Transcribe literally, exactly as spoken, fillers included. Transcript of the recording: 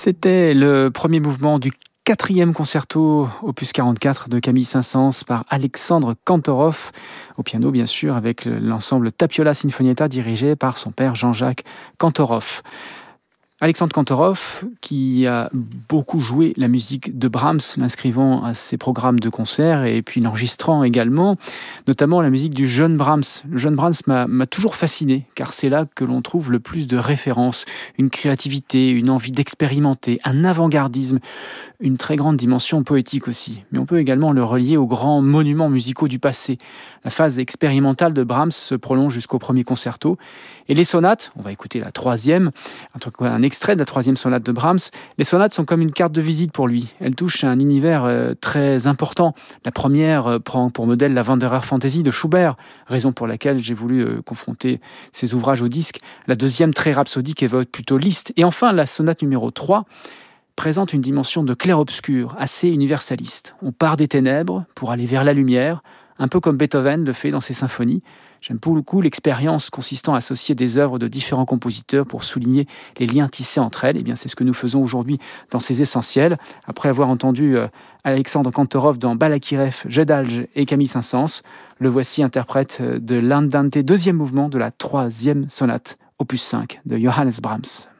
C'était le premier mouvement du quatrième concerto opus quarante-quatre de Camille Saint-Saëns par Alexandre Kantorov, au piano bien sûr, avec l'ensemble Tapiola Sinfonietta dirigé par son père Jean-Jacques Kantorov. Alexandre Kantorov, qui a beaucoup joué la musique de Brahms, l'inscrivant à ses programmes de concert et puis l'enregistrant également, notamment la musique du jeune Brahms. Le jeune Brahms m'a, m'a toujours fasciné, car c'est là que l'on trouve le plus de références, une créativité, une envie d'expérimenter, un avant-gardisme, une très grande dimension poétique aussi. Mais on peut également le relier aux grands monuments musicaux du passé. La phase expérimentale de Brahms se prolonge jusqu'au premier concerto. Et les sonates, on va écouter la troisième, un extrait de la troisième sonate de Brahms. Les sonates sont comme une carte de visite pour lui. Elles touchent à un univers euh, très important. La première euh, prend pour modèle la Wanderer Fantasy de Schubert, raison pour laquelle j'ai voulu euh, confronter ces ouvrages au disque. La deuxième, très rhapsodique, évoque plutôt Liszt. Et enfin, la sonate numéro trois présente une dimension de clair-obscur assez universaliste. On part des ténèbres pour aller vers la lumière, un peu comme Beethoven le fait dans ses symphonies. J'aime beaucoup l'expérience consistant à associer des œuvres de différents compositeurs pour souligner les liens tissés entre elles. Et bien, c'est ce que nous faisons aujourd'hui dans ces essentiels. Après avoir entendu euh, Alexandre Kantorov dans Balakirev, Jedalj et Camille Saint-Saëns, le voici interprète de l'Andante, deuxième mouvement de la troisième sonate, opus cinq de Johannes Brahms.